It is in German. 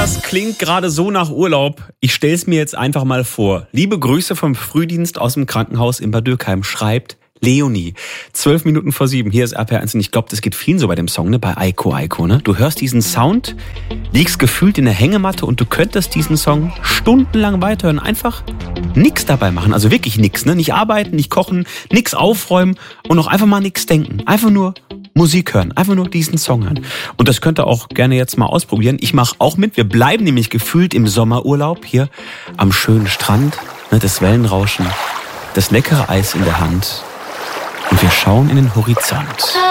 Das klingt gerade so nach Urlaub. Ich stell's mir jetzt einfach mal vor. Liebe Grüße vom Frühdienst aus dem Krankenhaus in Bad Dürkheim, schreibt Leonie. 12 Minuten vor 7. Hier ist RPR1 und ich glaube, das geht vielen so bei dem Song, ne? Bei Aiko Aiko, ne? Du hörst diesen Sound, liegst gefühlt in der Hängematte und du könntest diesen Song stundenlang weiterhören. Einfach nix dabei machen. Also wirklich nix, ne? Nicht arbeiten, nicht kochen, nix aufräumen und auch einfach mal nix denken. Einfach nur Musik hören. Einfach nur diesen Song hören. Und das könnt ihr auch gerne jetzt mal ausprobieren. Ich mache auch mit. Wir bleiben nämlich gefühlt im Sommerurlaub hier am schönen Strand. Ne? Das Wellenrauschen, das leckere Eis in der Hand. Und wir schauen in den Horizont.